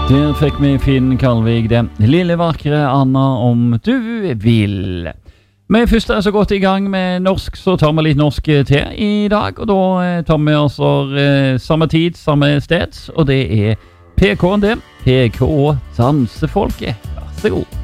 Der fikk vi Finn Kalvig det. Lille vakre Anna om du vil. Vi først så godt i gang med norsk, så tar vi litt norsk til i dag. Og da tar vi også samme tid, samme sted. Og det er PK-en det. PK Dansefolket. Vær så god.